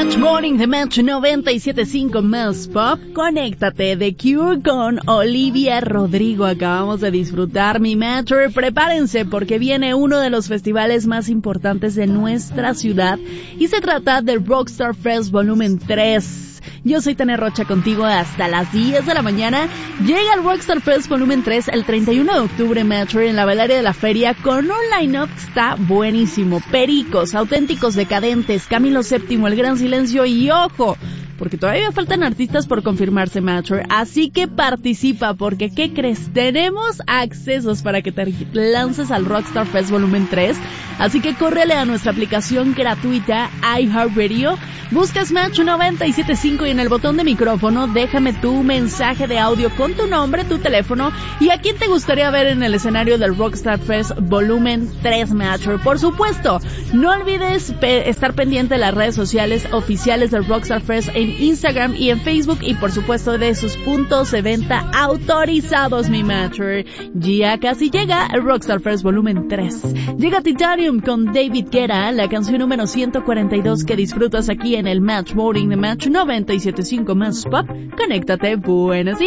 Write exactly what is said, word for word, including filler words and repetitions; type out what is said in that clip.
Match Morning de Match noventa y siete punto cinco más Pop. Conéctate de Cure con Olivia Rodrigo. Acabamos de disfrutar mi Matcher. Prepárense porque viene uno de los festivales más importantes de nuestra ciudad y se trata del Rockstar Fest Volumen tres. Yo soy Tania Rocha contigo hasta las diez de la mañana. Llega el Rockstar Fest Volumen tres el treinta y uno de octubre, Matcher, en la Balearia de la Feria, con un line-up que está buenísimo. Pericos, Auténticos Decadentes, Camilo séptimo, El Gran Silencio y ojo, porque todavía faltan artistas por confirmarse, Matcher. Así que participa, porque ¿qué crees? Tenemos accesos para que te lances al Rockstar Fest Volumen tres. Así que córrele a nuestra aplicación gratuita iHeartRadio. Busca Match noventa y siete punto cinco y en el botón de micrófono déjame tu mensaje de audio con tu nombre, tu teléfono y a quién te gustaría ver en el escenario del Rockstar Fest Volumen tres, Matcher. Por supuesto, no olvides pe- estar pendiente de las redes sociales oficiales del Rockstar Fest en Instagram y en Facebook y por supuesto de sus puntos de venta autorizados, mi Matcher. Ya casi llega el Rockstar Fest Volumen tres. Llega Titanium con David Guetta, la canción número ciento cuarenta y dos que disfrutas aquí en el Match Morning de Match noventa y siete punto cinco más Pop. Conéctate, buenos días.